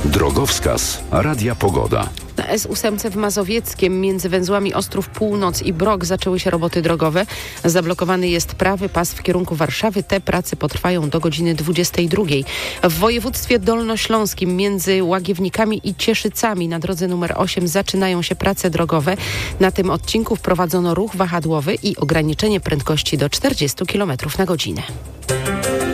Drogowskaz Radia Pogoda. Na S8 w Mazowieckiem między węzłami Ostrów Północ i Brok zaczęły się roboty drogowe. Zablokowany jest prawy pas w kierunku Warszawy. Te prace potrwają do godziny 22. W województwie dolnośląskim między Łagiewnikami i Cieszycami na drodze numer 8 zaczynają się prace drogowe. Na tym odcinku wprowadzono ruch wahadłowy i ograniczenie prędkości do 40 km na godzinę.